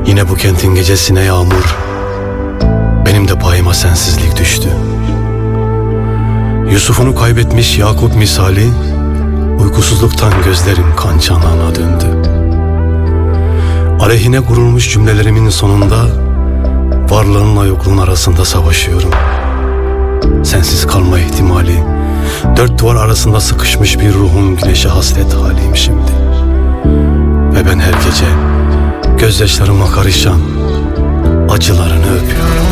Yine bu kentin gecesine yağmur, benim de payıma sensizlik düştü. Yusuf'unu kaybetmiş Yakup misali, uykusuzluktan gözlerim kan çanağına döndü. Aleyhine kurulmuş cümlelerimin sonunda varlığınla yokluğun arasında savaşıyorum. Sensiz kalma ihtimali, dört duvar arasında sıkışmış bir ruhun güneşe hasret haliyim şimdi. Ve ben her gece gözyaşlarıma karışan acılarını öpüyorum.